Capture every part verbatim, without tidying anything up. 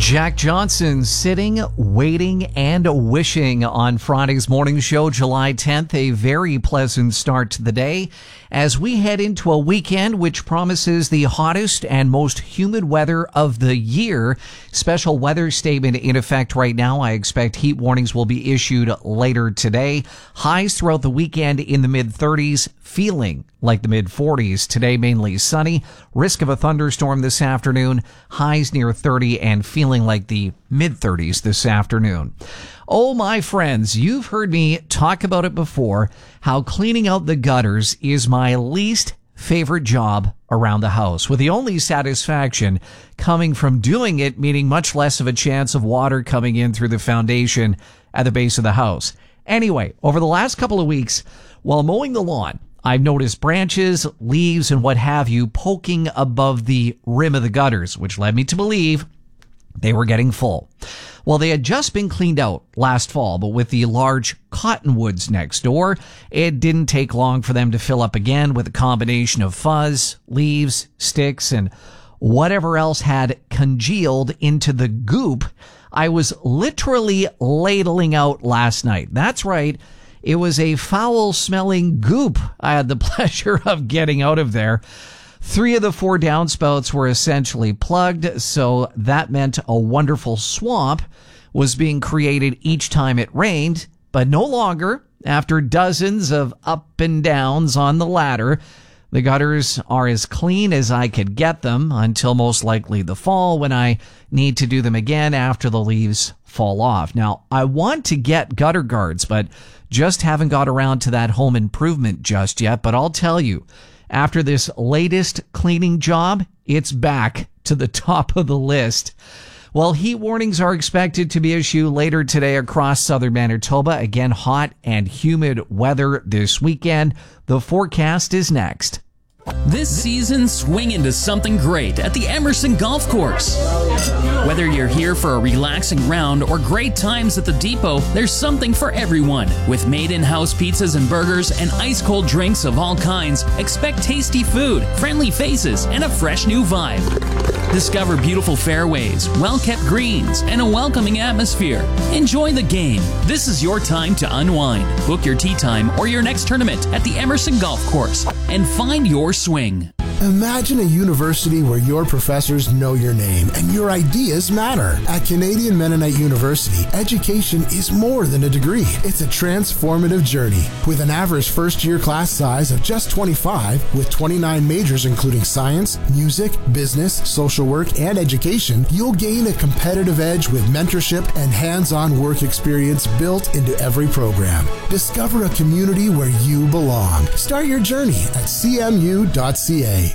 Jack Johnson sitting, waiting, and wishing on Friday's morning show, July tenth. A very pleasant start to the day as we head into a weekend which promises the hottest and most humid weather of the year. Special weather statement in effect right now. I expect heat warnings will be issued later today. Highs throughout the weekend in the mid thirties, feeling like the mid forties. Today mainly sunny. Risk of a thunderstorm this afternoon. Highs near thirty and feeling like the mid thirties this afternoon. Oh, my friends, you've heard me talk about it before, how cleaning out the gutters is my least favorite job around the house, with the only satisfaction coming from doing it, meaning much less of a chance of water coming in through the foundation at the base of the house. Anyway, over the last couple of weeks, while mowing the lawn, I've noticed branches, leaves, and what have you poking above the rim of the gutters, which led me to believe they were getting full. Well, they had just been cleaned out last fall, but with the large cottonwoods next door, it didn't take long for them to fill up again with a combination of fuzz, leaves, sticks, and whatever else had congealed into the goop I was literally ladling out last night. That's right. It was a foul-smelling goop I had the pleasure of getting out of there. Three of the four downspouts were essentially plugged, so that meant a wonderful swamp was being created each time it rained, but no longer. After dozens of up and downs on the ladder, the gutters are as clean as I could get them until most likely the fall, when I need to do them again after the leaves fall off. Now, I want to get gutter guards, but just haven't got around to that home improvement just yet. But I'll tell you, after this latest cleaning job, it's back to the top of the list. Well, heat warnings are expected to be issued later today across southern Manitoba. Again, hot and humid weather this weekend. The forecast is next. This season, swing into something great at the Emerson Golf Course. Whether you're here for a relaxing round or great times at the depot, there's something for everyone. With made-in-house pizzas and burgers and ice-cold drinks of all kinds, expect tasty food, friendly faces, and a fresh new vibe. Discover beautiful fairways, well-kept greens, and a welcoming atmosphere. Enjoy the game. This is your time to unwind. Book your tee time or your next tournament at the Emerson Golf Course and find your swing. Imagine a university where your professors know your name and your ideas matter. At Canadian Mennonite University, education is more than a degree. It's a transformative journey. With an average first-year class size of just twenty-five, with twenty-nine majors including science, music, business, social work, and education, you'll gain a competitive edge with mentorship and hands-on work experience built into every program. Discover a community where you belong. Start your journey at c m u dot c a.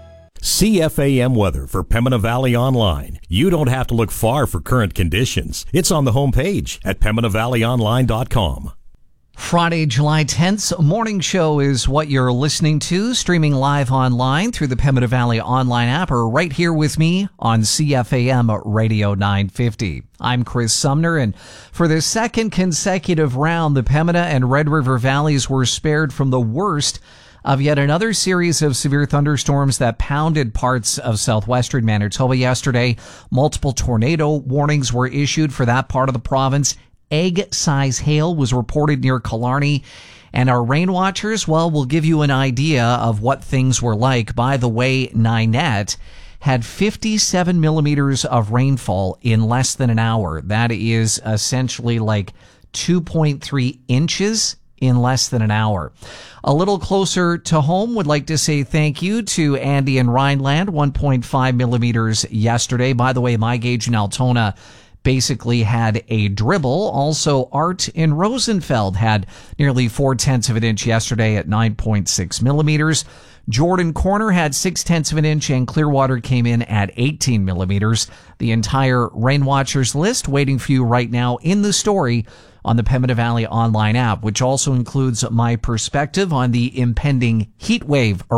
C F A M weather for Pembina Valley Online. You don't have to look far for current conditions. It's on the homepage at pembina valley online dot com. Friday, July tenth's morning show is what you're listening to, streaming live online through the Pembina Valley Online app or right here with me on C F A M Radio nine fifty. I'm Chris Sumner, and for the second consecutive round, the Pembina and Red River Valleys were spared from the worst of yet another series of severe thunderstorms that pounded parts of southwestern Manitoba yesterday. Multiple tornado warnings were issued for that part of the province. Egg-size hail was reported near Killarney. And our rain watchers, well, will give you an idea of what things were like. By the way, Ninette had fifty-seven millimeters of rainfall in less than an hour. That is essentially like two point three inches in less than an hour. A little closer to home, would like to say thank you to Andy in Rhineland, one point five millimeters yesterday. By the way, my gauge in Altona basically had a dribble. Also, Art in Rosenfeld had nearly four-tenths of an inch yesterday at nine point six millimeters. Jordan Corner had six-tenths of an inch, and Clearwater came in at eighteen millimeters. The entire Rain Watchers list waiting for you right now in the story on the Pembina Valley Online app, which also includes my perspective on the impending heat wave